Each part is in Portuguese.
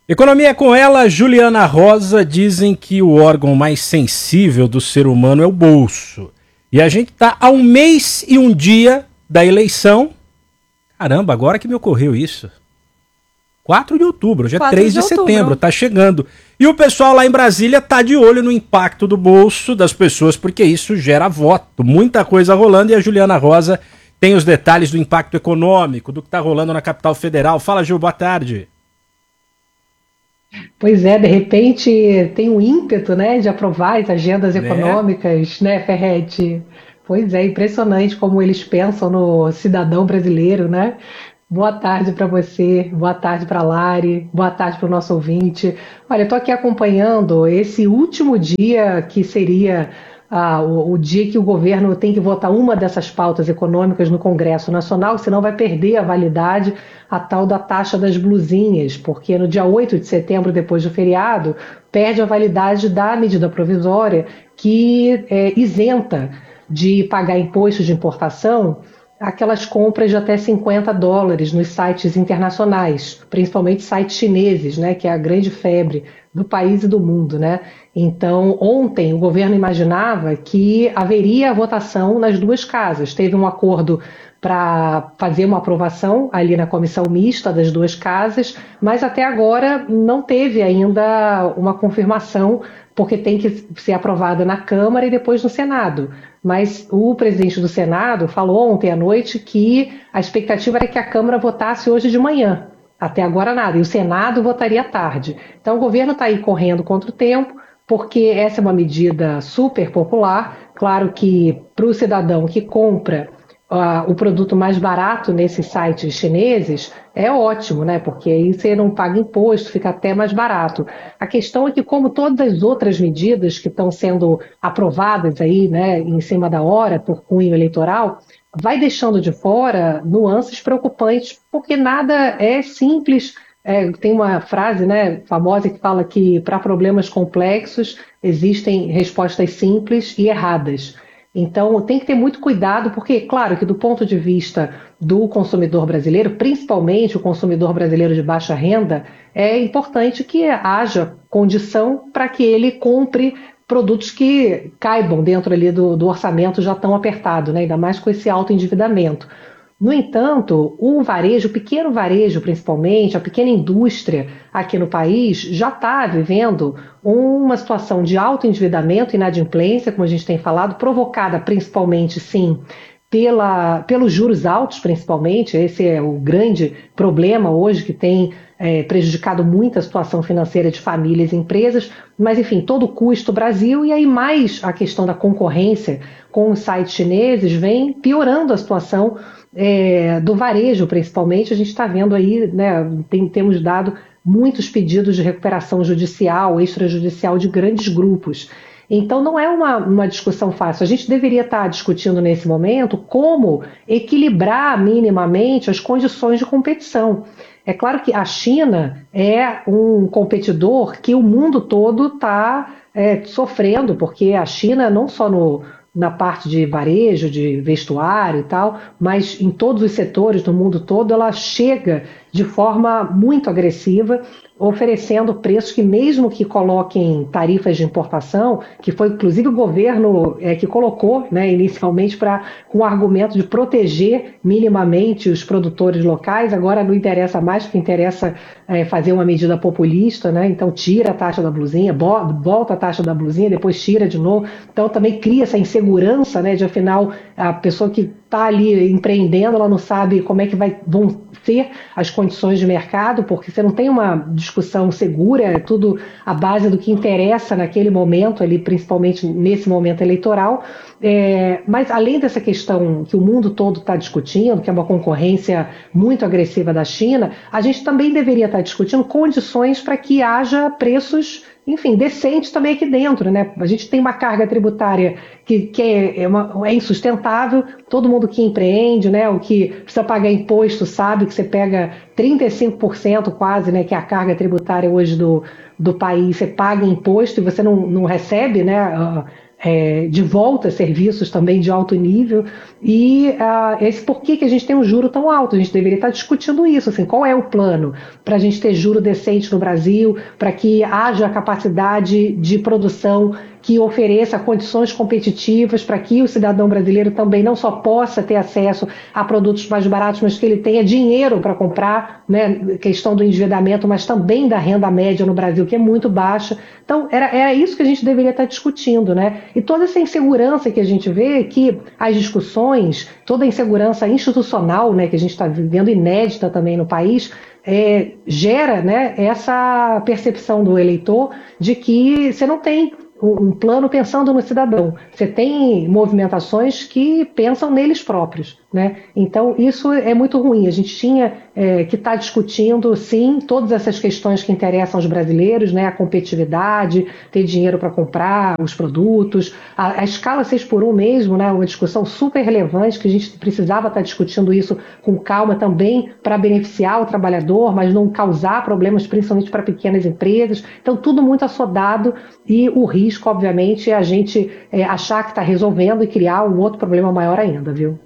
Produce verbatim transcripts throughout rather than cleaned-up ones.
Economia é com ela, Juliana Rosa. Dizem que o órgão mais sensível do ser humano é o bolso. E a gente tá a um mês e um dia da eleição. Caramba, agora que me ocorreu isso. quatro de outubro, hoje é três de setembro, tá chegando. E o pessoal lá em Brasília tá de olho no impacto do bolso das pessoas, porque isso gera voto. Muita coisa rolando e a Juliana Rosa tem os detalhes do impacto econômico, do que tá rolando na capital federal. Fala, Gil, boa tarde. Pois é, de repente tem um ímpeto, né, de aprovar as agendas Né? econômicas, né, Ferretti? Pois é, impressionante como eles pensam no cidadão brasileiro, né? Boa tarde para você, boa tarde para Lari, boa tarde para o nosso ouvinte. Olha, eu estou aqui acompanhando esse último dia que seria ah, o, o dia que o governo tem que votar uma dessas pautas econômicas no Congresso Nacional, senão vai perder a validade a tal da taxa das blusinhas, porque no dia oito de setembro, depois do feriado, perde a validade da medida provisória que é, isenta de pagar imposto de importação aquelas compras de até cinquenta dólares nos sites internacionais, principalmente sites chineses, né, que é a grande febre do país e do mundo, né? Então, ontem o governo imaginava que haveria votação nas duas casas. Teve um acordo para fazer uma aprovação ali na comissão mista das duas casas, mas até agora não teve ainda uma confirmação, porque tem que ser aprovada na Câmara e depois no Senado. Mas o presidente do Senado falou ontem à noite que a expectativa era que a Câmara votasse hoje de manhã. Até agora nada. E o Senado votaria à tarde. Então o governo está aí correndo contra o tempo, porque essa é uma medida super popular. Claro que para o cidadão que compra uh, o produto mais barato nesses sites chineses, é ótimo, né? Porque aí você não paga imposto, fica até mais barato. A questão é que, como todas as outras medidas que estão sendo aprovadas aí, né, em cima da hora, por cunho eleitoral, vai deixando de fora nuances preocupantes, porque nada é simples. É, tem uma frase, né, famosa que fala que para problemas complexos existem respostas simples e erradas. Então, tem que ter muito cuidado, porque, claro, que do ponto de vista do consumidor brasileiro, principalmente o consumidor brasileiro de baixa renda, é importante que haja condição para que ele compre produtos que caibam dentro ali do, do orçamento já tão apertado, né? Ainda mais com esse alto endividamento. No entanto, o varejo, o pequeno varejo principalmente, a pequena indústria aqui no país já está vivendo uma situação de alto endividamento e inadimplência, como a gente tem falado, provocada principalmente, sim, pela, pelos juros altos, principalmente. Esse é o grande problema hoje que tem é, prejudicado muito a situação financeira de famílias e empresas, mas enfim, todo o custo Brasil e aí mais a questão da concorrência com os sites chineses vem piorando a situação é, do varejo, principalmente. A gente está vendo aí, né, tem, temos dado muitos pedidos de recuperação judicial, extrajudicial de grandes grupos. Então não é uma, uma discussão fácil. A gente deveria estar discutindo nesse momento como equilibrar minimamente as condições de competição. É claro que a China é um competidor que o mundo todo está é, sofrendo, porque a China não só no, na parte de varejo, de vestuário e tal, mas em todos os setores do mundo todo, ela chega de forma muito agressiva, oferecendo preços que, mesmo que coloquem tarifas de importação, que foi inclusive o governo é, que colocou, né, inicialmente pra, com o argumento de proteger minimamente os produtores locais, agora não interessa mais, porque interessa é, fazer uma medida populista, né, então tira a taxa da blusinha, volta a taxa da blusinha, depois tira de novo, então também cria essa insegurança, né, de afinal a pessoa que está ali empreendendo, ela não sabe como é que vai, vão ser as condições de mercado, porque você não tem uma discussão segura, é tudo à base do que interessa naquele momento, ali, principalmente nesse momento eleitoral. É, mas além dessa questão que o mundo todo está discutindo, que é uma concorrência muito agressiva da China, a gente também deveria estar discutindo condições para que haja preços, enfim, decentes também aqui dentro, né? A gente tem uma carga tributária que, que é, é, uma, é insustentável, todo mundo que empreende, né, o que precisa pagar imposto sabe que você pega trinta e cinco por cento quase, né, que é a carga tributária hoje do, do país, você paga imposto e você não, não recebe, né, é, de volta serviços também de alto nível, e uh, esse porquê que a gente tem um juro tão alto. A gente deveria estar discutindo isso, assim, qual é o plano para a gente ter juro decente no Brasil, para que haja capacidade de produção que ofereça condições competitivas para que o cidadão brasileiro também não só possa ter acesso a produtos mais baratos, mas que ele tenha dinheiro para comprar, né, questão do endividamento, mas também da renda média no Brasil, que é muito baixa. Então, era, era isso que a gente deveria estar discutindo, né? E toda essa insegurança que a gente vê, que as discussões, toda a insegurança institucional, né, que a gente está vivendo, inédita também no país, é, gera, né, essa percepção do eleitor de que você não tem um plano pensando no cidadão. Você tem movimentações que pensam neles próprios, né? Então, isso é muito ruim. A gente tinha é, que estar tá discutindo, sim, todas essas questões que interessam aos brasileiros, né? A competitividade, ter dinheiro para comprar os produtos, a, a escala seis por um mesmo, né? Uma discussão super relevante, que a gente precisava estar tá discutindo isso com calma também, para beneficiar o trabalhador, mas não causar problemas, principalmente para pequenas empresas. Então, tudo muito assodado, e o risco, obviamente, é a gente é, achar que está resolvendo e criar um outro problema maior ainda, viu?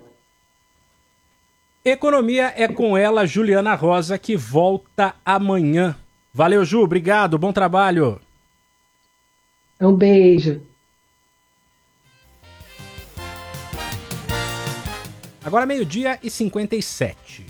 Economia é com ela, Juliana Rosa, que volta amanhã. Valeu, Ju, obrigado, bom trabalho. Um beijo. Agora meio-dia e cinquenta e sete.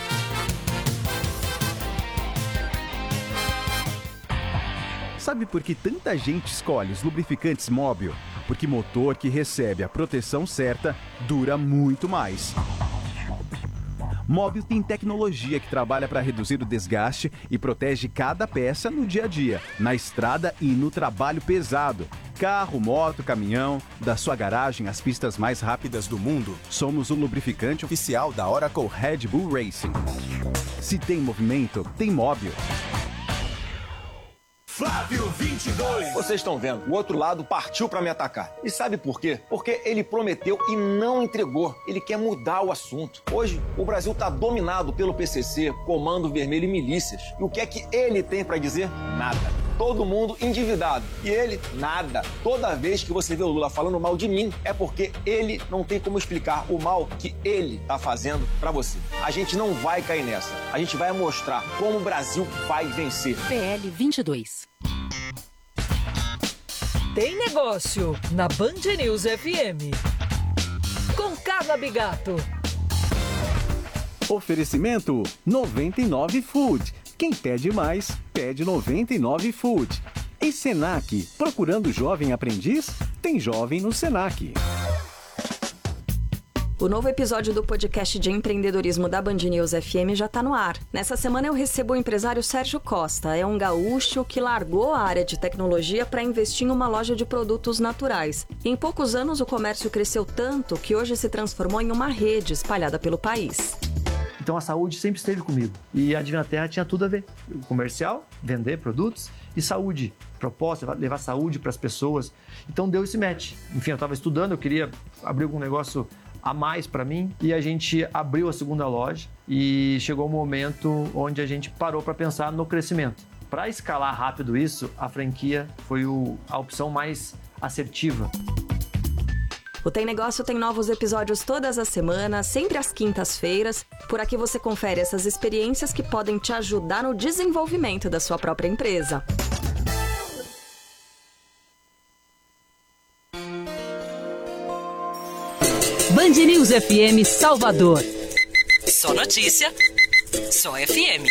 Sabe por que tanta gente escolhe os lubrificantes Mobil? Porque motor que recebe a proteção certa dura muito mais. Mobil tem tecnologia que trabalha para reduzir o desgaste e protege cada peça no dia a dia, na estrada e no trabalho pesado. Carro, moto, caminhão, da sua garagem às pistas mais rápidas do mundo, somos o lubrificante oficial da Oracle Red Bull Racing. Se tem movimento, tem Mobil. Flávio vinte e dois. Vocês estão vendo, o outro lado partiu para me atacar. E sabe por quê? Porque ele prometeu e não entregou. Ele quer mudar o assunto. Hoje, o Brasil está dominado pelo P C C, Comando Vermelho e milícias. E o que é que ele tem para dizer? Nada. Todo mundo endividado. E ele, nada. Toda vez que você vê o Lula falando mal de mim, é porque ele não tem como explicar o mal que ele tá fazendo pra você. A gente não vai cair nessa. A gente vai mostrar como o Brasil vai vencer. P L vinte e dois. Tem negócio na Band News F M. Com Carla Bigato. Oferecimento noventa e nove Food. Quem pede mais, pede noventa e nove Food. E Senac, procurando jovem aprendiz? Tem jovem no Senac. O novo episódio do podcast de empreendedorismo da Band News F M já está no ar. Nessa semana eu recebo o empresário Sérgio Costa. É um gaúcho que largou a área de tecnologia para investir em uma loja de produtos naturais. Em poucos anos o comércio cresceu tanto que hoje se transformou em uma rede espalhada pelo país. Então a saúde sempre esteve comigo. E a Divina Terra tinha tudo a ver. O comercial, vender produtos, e saúde. Proposta, levar saúde para as pessoas. Então deu esse match. Enfim, eu estava estudando, eu queria abrir algum negócio a mais para mim. E a gente abriu a segunda loja e chegou um momento onde a gente parou para pensar no crescimento. Para escalar rápido isso, a franquia foi o, a opção mais assertiva. O Tem Negócio tem novos episódios todas as semanas, sempre às quintas-feiras. Por aqui você confere essas experiências que podem te ajudar no desenvolvimento da sua própria empresa. Band News F M Salvador. Só notícia, só F M.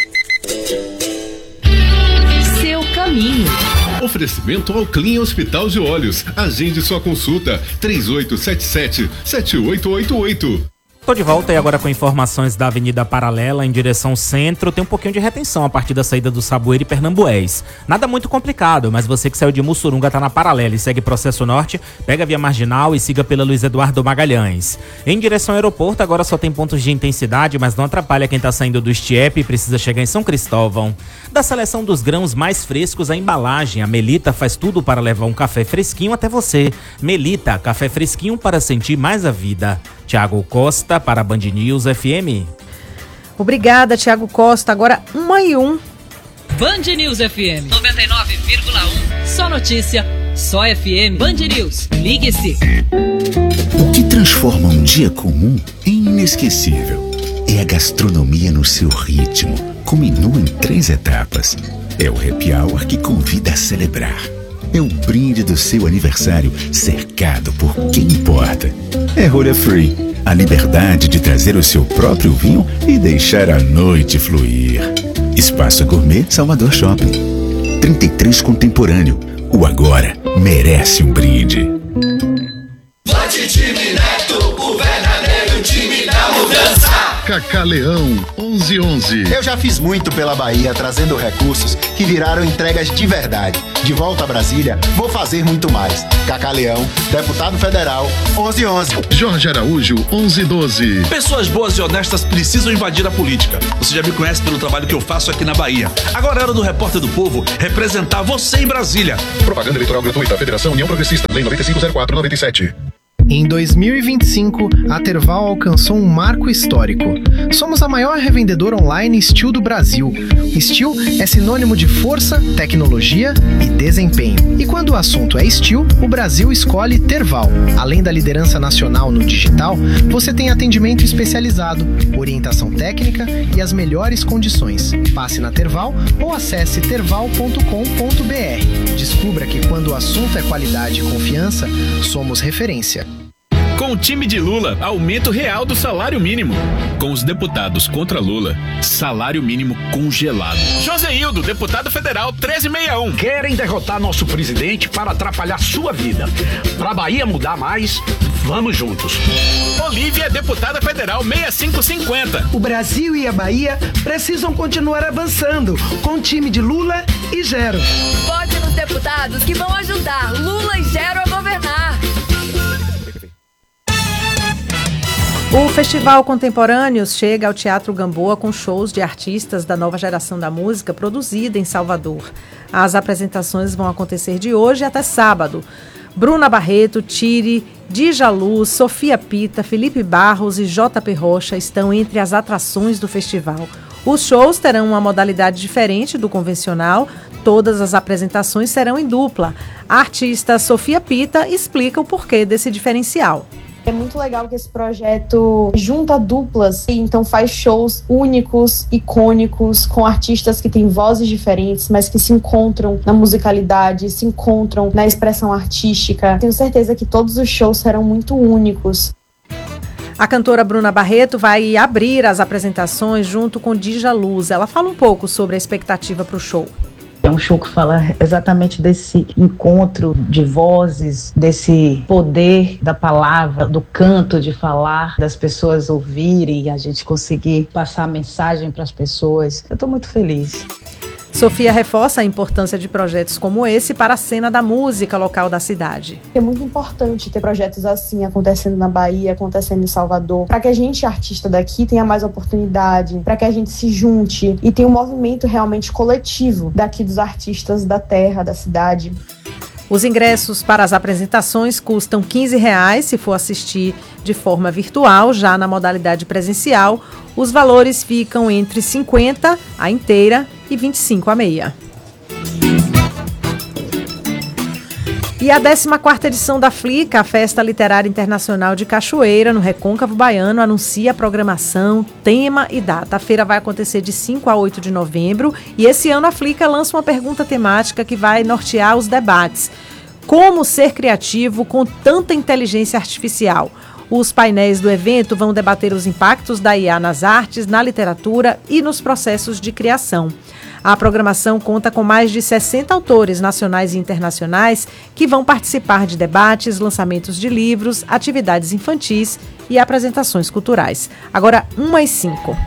Seu caminho. Oferecimento ao Clean Hospital de Olhos. Agende sua consulta. três oito sete sete, sete oito oito oito. Tô de volta e agora com informações da Avenida Paralela em direção centro. Tem um pouquinho de retenção a partir da saída do Saboeiro e Pernambués. Nada muito complicado, mas você que saiu de Mussurunga tá na Paralela e segue Processo Norte, pega a via Marginal e siga pela Luiz Eduardo Magalhães. Em direção ao aeroporto, agora só tem pontos de intensidade, mas não atrapalha quem tá saindo do Estiep e precisa chegar em São Cristóvão. Da seleção dos grãos mais frescos à embalagem, a Melita faz tudo para levar um café fresquinho até você. Melita, café fresquinho para sentir mais a vida. Tiago Costa para a Band News F M. Obrigada, Tiago Costa. Agora uma e um. Band News F M noventa e nove vírgula um. Só notícia, Só F M. Band News. Ligue-se. O que transforma um dia comum em inesquecível é a gastronomia no seu ritmo, com menu em três etapas. É o happy hour que convida a celebrar. É o brinde do seu aniversário cercado por quem importa. É rolha free, a liberdade de trazer o seu próprio vinho e deixar a noite fluir. Espaço Gourmet Salvador Shopping. trinta e três Contemporâneo. O agora merece um brinde. Vote Time Neto, o verdadeiro time da mudança. Cacá Leão, onze onze. Eu já fiz muito pela Bahia, trazendo recursos que viraram entregas de verdade. De volta a Brasília, vou fazer muito mais. Cacá Leão, deputado federal, onze onze. Jorge Araújo, onze doze. Pessoas boas e honestas precisam invadir a política. Você já me conhece pelo trabalho que eu faço aqui na Bahia. Agora é hora do Repórter do Povo representar você em Brasília. Propaganda eleitoral gratuita. Federação União Progressista. Lei nove cinco zero quatro nove sete. Em dois mil e vinte e cinco, a Terval alcançou um marco histórico. Somos a maior revendedora online Steel do Brasil. Steel é sinônimo de força, tecnologia e desempenho. E quando o assunto é Steel, o Brasil escolhe Terval. Além da liderança nacional no digital, você tem atendimento especializado, orientação técnica e as melhores condições. Passe na Terval ou acesse terval ponto com ponto b r. Descubra que quando o assunto é qualidade e confiança, somos referência. Com o time de Lula, aumento real do salário mínimo. Com os deputados contra Lula, salário mínimo congelado. Joséildo, deputado federal treze sessenta e um. Querem derrotar nosso presidente para atrapalhar sua vida. Para a Bahia mudar mais, vamos juntos. Olívia, deputada federal sessenta e cinco cinquenta. O Brasil e a Bahia precisam continuar avançando com o time de Lula e Gero. Vote nos deputados que vão ajudar Lula e Gero a governar. O Festival Contemporâneos chega ao Teatro Gamboa com shows de artistas da nova geração da música produzida em Salvador. As apresentações vão acontecer de hoje até sábado. Bruna Barreto, Tire, Djalu, Sofia Pita, Felipe Barros e J P Rocha estão entre as atrações do festival. Os shows terão uma modalidade diferente do convencional. Todas as apresentações serão em dupla. A artista Sofia Pita explica o porquê desse diferencial. É muito legal que esse projeto junta duplas, e então faz shows únicos, icônicos, com artistas que têm vozes diferentes, mas que se encontram na musicalidade, se encontram na expressão artística. Tenho certeza que todos os shows serão muito únicos. A cantora Bruna Barreto vai abrir as apresentações junto com Djalu. Ela fala um pouco sobre a expectativa para o show. É um show que fala exatamente desse encontro de vozes, desse poder da palavra, do canto de falar, das pessoas ouvirem e a gente conseguir passar a mensagem para as pessoas. Eu estou muito feliz. Sofia reforça a importância de projetos como esse para a cena da música local da cidade. É muito importante ter projetos assim acontecendo na Bahia, acontecendo em Salvador, para que a gente, artista daqui, tenha mais oportunidade, para que a gente se junte e tenha um movimento realmente coletivo daqui dos artistas da terra, da cidade. Os ingressos para as apresentações custam quinze reais se for assistir de forma virtual. Já na modalidade presencial, os valores ficam entre cinquenta a inteira e vinte e cinco a meia. E a décima quarta edição da FLICA, a Festa Literária Internacional de Cachoeira, no Recôncavo Baiano, anuncia a programação, tema e data. A feira vai acontecer de cinco a oito de novembro e esse ano a FLICA lança uma pergunta temática que vai nortear os debates. Como ser criativo com tanta inteligência artificial? Os painéis do evento vão debater os impactos da I A nas artes, na literatura e nos processos de criação. A programação conta com mais de sessenta autores nacionais e internacionais que vão participar de debates, lançamentos de livros, atividades infantis e apresentações culturais. Agora, uma e cinco.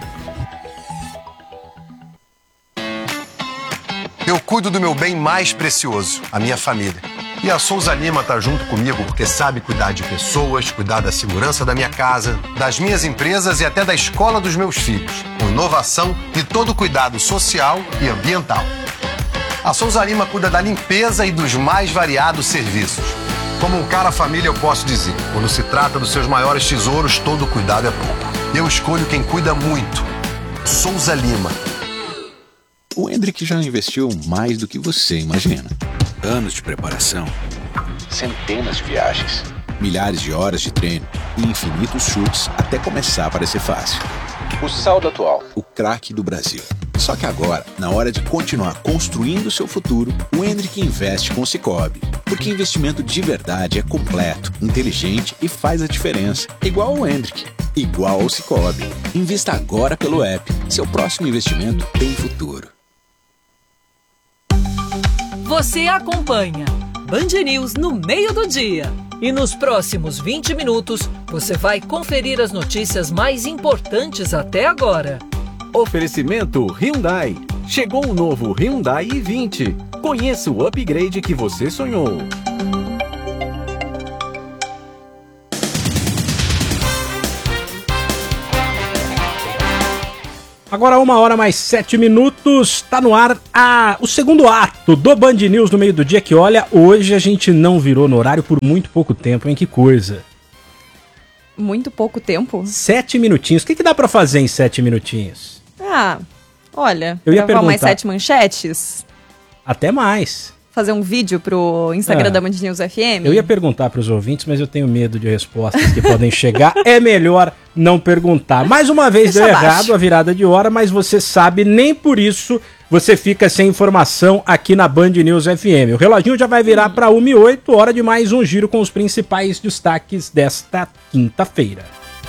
Eu cuido do meu bem mais precioso, a minha família. E a Souza Lima tá junto comigo porque sabe cuidar de pessoas, cuidar da segurança da minha casa, das minhas empresas e até da escola dos meus filhos, com inovação e todo cuidado social e ambiental. A Souza Lima cuida da limpeza e dos mais variados serviços. Como um cara família eu posso dizer, quando se trata dos seus maiores tesouros, todo cuidado é pouco. Eu escolho quem cuida muito. Souza Lima. O Hendrick já investiu mais do que você imagina. Anos de preparação, centenas de viagens, milhares de horas de treino e infinitos chutes até começar a parecer fácil. O saldo atual, o craque do Brasil. Só que agora, na hora de continuar construindo seu futuro, o Hendrick investe com o Sicoob. Porque investimento de verdade é completo, inteligente e faz a diferença. Igual ao Hendrick, igual ao Sicoob. Invista agora pelo app. Seu próximo investimento tem futuro. Você acompanha Band News no meio do dia. E nos próximos vinte minutos, você vai conferir as notícias mais importantes até agora. Oferecimento Hyundai. Chegou o novo Hyundai i vinte. Conheça o upgrade que você sonhou. Agora uma hora mais sete minutos, tá no ar a, o segundo ato do Band News no meio do dia, que olha, hoje a gente não virou no horário por muito pouco tempo, hein? Que coisa. Muito pouco tempo? Sete minutinhos, o que, que dá pra fazer em sete minutinhos? Ah, olha, eu ia gravar perguntar. mais sete manchetes? Até mais. Fazer um vídeo pro Instagram Ah, da Band News F M? Eu ia perguntar pros ouvintes, mas eu tenho medo de respostas que podem chegar. É melhor não perguntar. Mais uma vez Deixa deu abaixo. errado a virada de hora, mas você sabe, nem por isso você fica sem informação aqui na Band News F M. O reloginho já vai virar para uma e oito, hora de mais um giro com os principais destaques desta quinta-feira.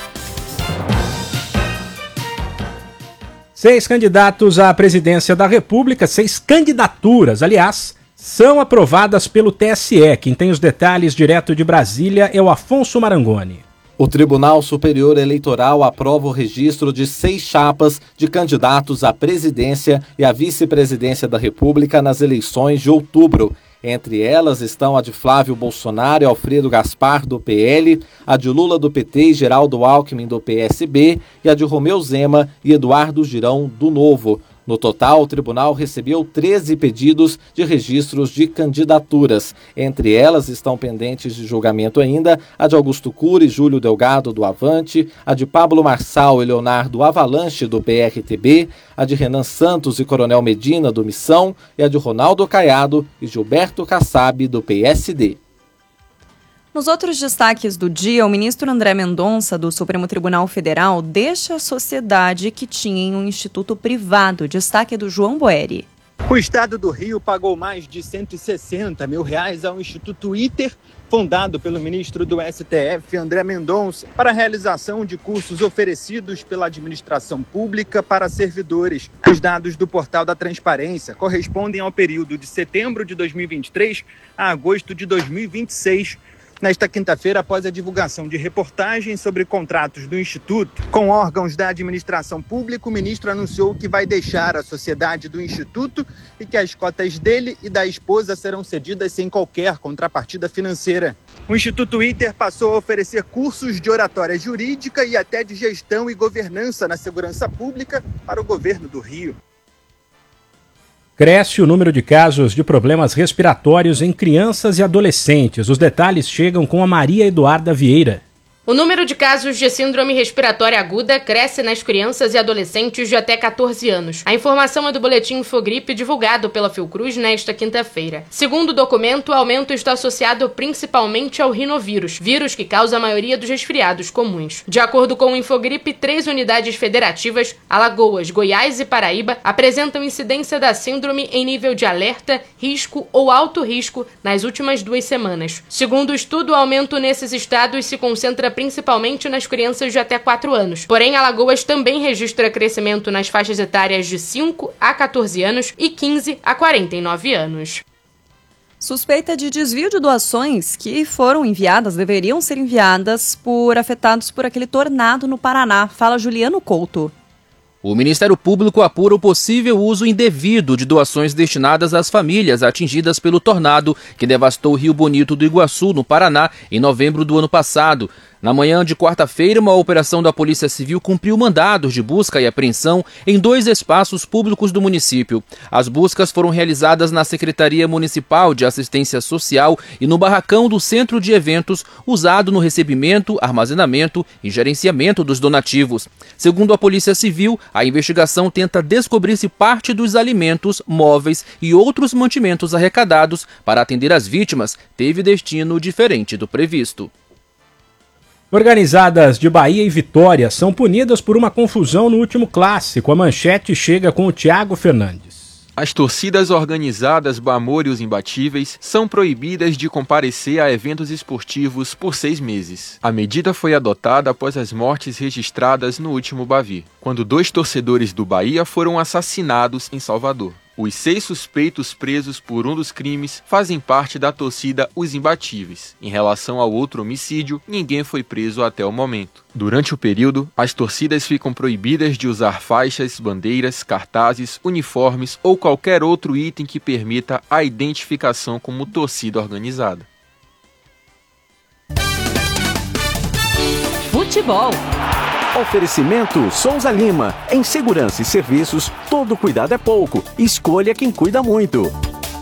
Seis candidatos à presidência da República, seis candidaturas, aliás, são aprovadas pelo T S E. Quem tem os detalhes direto de Brasília é o Afonso Marangoni. O Tribunal Superior Eleitoral aprova o registro de seis chapas de candidatos à presidência e à vice-presidência da República nas eleições de outubro. Entre elas estão a de Flávio Bolsonaro e Alfredo Gaspar, do P L, a de Lula, do P T, e Geraldo Alckmin, do P S B, e a de Romeu Zema e Eduardo Girão, do Novo. No total, o tribunal recebeu treze pedidos de registros de candidaturas. Entre elas estão pendentes de julgamento ainda a de Augusto Cury e Júlio Delgado, do Avante, a de Pablo Marçal e Leonardo Avalanche, do P R T B, a de Renan Santos e Coronel Medina, do Missão, e a de Ronaldo Caiado e Gilberto Kassab, do P S D. Nos outros destaques do dia, o ministro André Mendonça, do Supremo Tribunal Federal, deixa a sociedade que tinha em um instituto privado. Destaque do João Boeri. O estado do Rio pagou mais de cento e sessenta mil reais ao Instituto ITER, fundado pelo ministro do S T F, André Mendonça, para a realização de cursos oferecidos pela administração pública para servidores. Os dados do Portal da Transparência correspondem ao período de setembro de dois mil e vinte e três a agosto de dois mil e vinte e seis. Nesta quinta-feira, após a divulgação de reportagens sobre contratos do Instituto com órgãos da administração pública, o ministro anunciou que vai deixar a sociedade do Instituto e que as cotas dele e da esposa serão cedidas sem qualquer contrapartida financeira. O Instituto ITER passou a oferecer cursos de oratória jurídica e até de gestão e governança na segurança pública para o governo do Rio. Cresce o número de casos de problemas respiratórios em crianças e adolescentes. Os detalhes chegam com a Maria Eduarda Vieira. O número de casos de síndrome respiratória aguda cresce nas crianças e adolescentes de até catorze anos. A informação é do boletim Infogripe divulgado pela Fiocruz nesta quinta-feira. Segundo o documento, o aumento está associado principalmente ao rinovírus, vírus que causa a maioria dos resfriados comuns. De acordo com o Infogripe, três unidades federativas, Alagoas, Goiás e Paraíba, apresentam incidência da síndrome em nível de alerta, risco ou alto risco nas últimas duas semanas. Segundo o estudo, o aumento nesses estados se concentra principalmente nas crianças de até quatro anos. Porém, Alagoas também registra crescimento nas faixas etárias de cinco a catorze anos e quinze a quarenta e nove anos. Suspeita de desvio de doações que foram enviadas, deveriam ser enviadas por afetados por aquele tornado no Paraná. Fala Juliano Couto. O Ministério Público apura o possível uso indevido de doações destinadas às famílias atingidas pelo tornado que devastou o Rio Bonito do Iguaçu, no Paraná, em novembro do ano passado. Na manhã de quarta-feira, uma operação da Polícia Civil cumpriu mandados de busca e apreensão em dois espaços públicos do município. As buscas foram realizadas na Secretaria Municipal de Assistência Social e no barracão do Centro de Eventos, usado no recebimento, armazenamento e gerenciamento dos donativos. Segundo a Polícia Civil, a investigação tenta descobrir se parte dos alimentos, móveis e outros mantimentos arrecadados para atender as vítimas teve destino diferente do previsto. Organizadas de Bahia e Vitória são punidas por uma confusão no último clássico. A manchete chega com o Tiago Fernandes. As torcidas organizadas Bamor e os Imbatíveis são proibidas de comparecer a eventos esportivos por seis meses. A medida foi adotada após as mortes registradas no último Bavi, quando dois torcedores do Bahia foram assassinados em Salvador. Os seis suspeitos presos por um dos crimes fazem parte da torcida Os Imbatíveis. Em relação ao outro homicídio, ninguém foi preso até o momento. Durante o período, as torcidas ficam proibidas de usar faixas, bandeiras, cartazes, uniformes ou qualquer outro item que permita a identificação como torcida organizada. Futebol. Oferecimento Souza Lima. Em segurança e serviços, todo cuidado é pouco. Escolha quem cuida muito.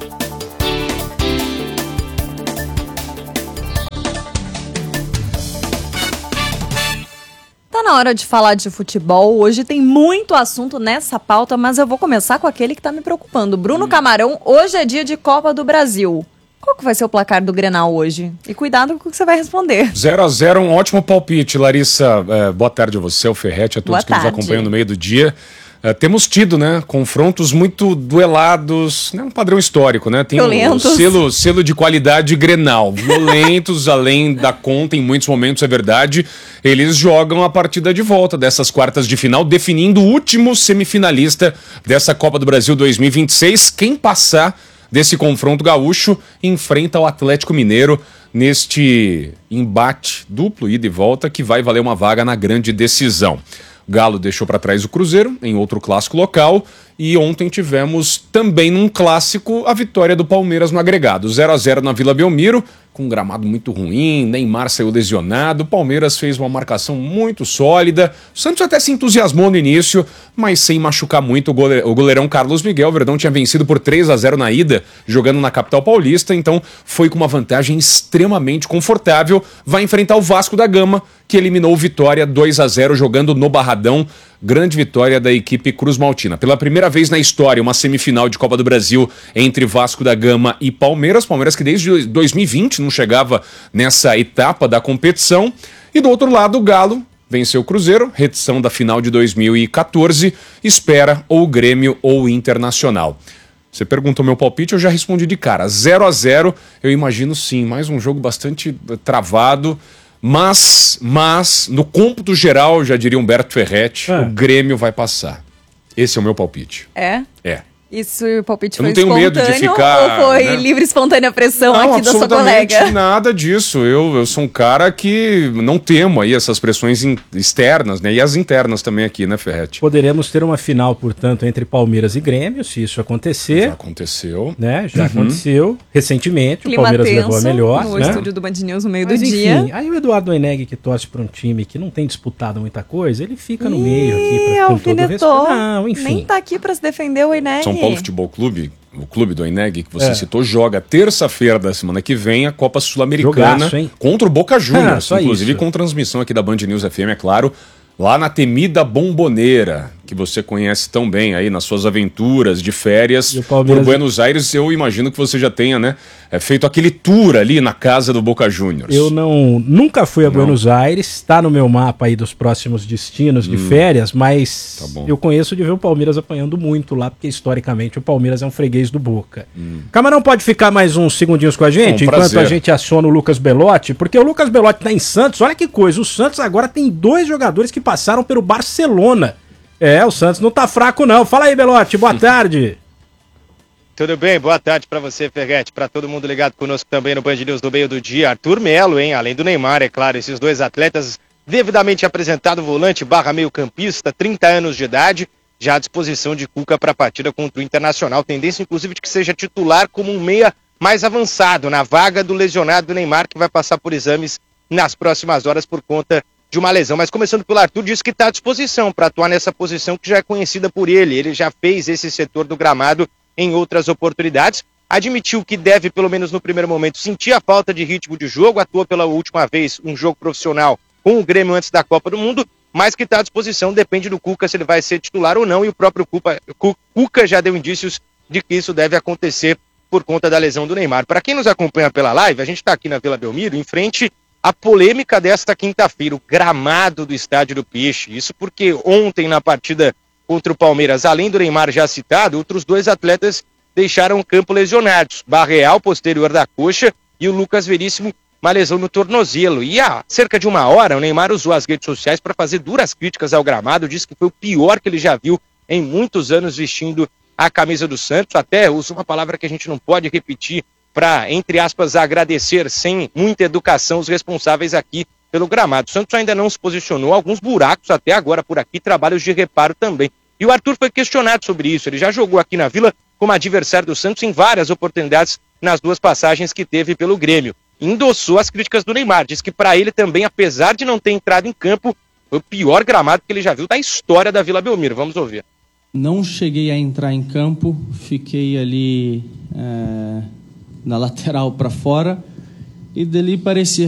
Tá na hora de falar de futebol. Hoje tem muito assunto nessa pauta, mas eu vou começar com aquele que tá me preocupando. Bruno hum. Camarão, hoje é dia de Copa do Brasil. Qual que vai ser o placar do Grenal hoje? E cuidado com o que você vai responder. zero a zero, um ótimo palpite, Larissa. É, boa tarde a você, ao Ferretti, a todos boa que tarde. Nos acompanham no meio do dia. É, temos tido, né, confrontos muito duelados, né, um padrão histórico, né? Tem violentos. o selo, selo de qualidade Grenal. Violentos, além da conta, em muitos momentos, é verdade. Eles jogam a partida de volta dessas quartas de final, definindo o último semifinalista dessa Copa do Brasil dois mil e vinte e seis. Quem passar desse confronto gaúcho enfrenta o Atlético Mineiro neste embate duplo, ida e volta, que vai valer uma vaga na grande decisão. O Galo deixou para trás o Cruzeiro em outro clássico local e ontem tivemos também num clássico a vitória do Palmeiras no agregado. zero a zero na Vila Belmiro, com um gramado muito ruim, Neymar saiu lesionado, o Palmeiras fez uma marcação muito sólida, o Santos até se entusiasmou no início, mas sem machucar muito o goleirão Carlos Miguel. O Verdão tinha vencido por três a zero na ida, jogando na capital paulista, então foi com uma vantagem extremamente confortável, vai enfrentar o Vasco da Gama, que eliminou o Vitória dois a zero jogando no Barradão. Grande vitória da equipe Cruz Maltina. Pela primeira vez na história, uma semifinal de Copa do Brasil entre Vasco da Gama e Palmeiras. Palmeiras que desde dois mil e vinte não chegava nessa etapa da competição. E do outro lado, o Galo venceu o Cruzeiro, reedição da final de dois mil e quatorze. Espera ou o Grêmio ou o Internacional. Você perguntou meu palpite, eu já respondi de cara. zero a zero, eu imagino sim, mais um jogo bastante travado. Mas, mas, no cômputo geral, já diria Humberto Ferretti, é. o Grêmio vai passar. Esse é o meu palpite. É? É. Isso, o palpite eu foi não tenho espontâneo medo de ficar, ou foi né? livre e espontânea pressão não, aqui da sua colega? Nada disso. Eu, eu sou um cara que não temo aí essas pressões in, externas, né? E as internas também aqui, né, Ferretti? Poderemos ter uma final, portanto, entre Palmeiras e Grêmio, se isso acontecer. Já aconteceu. Né? Já uhum. aconteceu recentemente. Clima o Palmeiras tenso levou a melhor. no né? estúdio do Band News no meio Mas, do enfim, dia. Aí o Eduardo Eneg, que torce para um time que não tem disputado muita coisa, ele fica no Ih, meio aqui, pra, com todo o respeito. Não, enfim. Nem tá aqui para se defender o Eneg. São Paulo Futebol Clube, o clube do Eneg que você é. citou, joga terça-feira da semana que vem a Copa Sul-Americana Jogaço, contra o Boca Juniors, ah, inclusive isso. com transmissão aqui da Band News F M, é claro, lá na temida Bomboneira, que você conhece tão bem aí nas suas aventuras de férias por Buenos Aires. Eu imagino que você já tenha, né, é, feito aquele tour ali na casa do Boca Juniors. Eu não, nunca fui a não. Buenos Aires, está no meu mapa aí dos próximos destinos de hum, férias, mas tá eu conheço de ver o Palmeiras apanhando muito lá, porque historicamente o Palmeiras é um freguês do Boca. Hum. Camarão pode ficar mais uns segundinhos com a gente, um enquanto prazer. a gente aciona o Lucas Belotti, porque o Lucas Belotti tá em Santos, olha que coisa, o Santos agora tem dois jogadores que passaram pelo Barcelona. É, o Santos não tá fraco não. Fala aí, Belotti, boa tarde. Tudo bem, boa tarde pra você, Ferretti, pra todo mundo ligado conosco também no Band News do meio do dia. Arthur Melo, hein, além do Neymar, é claro, esses dois atletas devidamente apresentado, volante barra meio campista, trinta anos de idade, já à disposição de Cuca para a partida contra o Internacional. Tendência, inclusive, de que seja titular como um meia mais avançado, na vaga do lesionado Neymar, que vai passar por exames nas próximas horas por conta de uma lesão. Mas começando pelo Arthur, disse que está à disposição para atuar nessa posição que já é conhecida por ele. Ele já fez esse setor do gramado em outras oportunidades. Admitiu que deve, pelo menos no primeiro momento, sentir a falta de ritmo de jogo. Atuou pela última vez um jogo profissional com o Grêmio antes da Copa do Mundo, mas que está à disposição, depende do Cuca se ele vai ser titular ou não, e o próprio Cuca, Cuca já deu indícios de que isso deve acontecer por conta da lesão do Neymar. Para quem nos acompanha pela live, a gente está aqui na Vila Belmiro, em frente à polêmica desta quinta-feira, o gramado do Estádio do Peixe. Isso porque ontem, na partida contra o Palmeiras, além do Neymar já citado, outros dois atletas deixaram o campo lesionados. Barreal, posterior da coxa, e o Lucas Veríssimo, uma lesão no tornozelo. E há cerca de uma hora, o Neymar usou as redes sociais para fazer duras críticas ao gramado, disse que foi o pior que ele já viu em muitos anos vestindo a camisa do Santos. Até usa uma palavra que a gente não pode repetir para, entre aspas, agradecer sem muita educação os responsáveis aqui pelo gramado. O Santos ainda não se posicionou, alguns buracos até agora por aqui, trabalhos de reparo também. E o Arthur foi questionado sobre isso. Ele já jogou aqui na Vila como adversário do Santos em várias oportunidades nas duas passagens que teve pelo Grêmio. Endossou as críticas do Neymar, diz que para ele também, apesar de não ter entrado em campo, foi o pior gramado que ele já viu da história da Vila Belmiro. Vamos ouvir. Não cheguei a entrar em campo, fiquei ali é, na lateral para fora, e dali parecia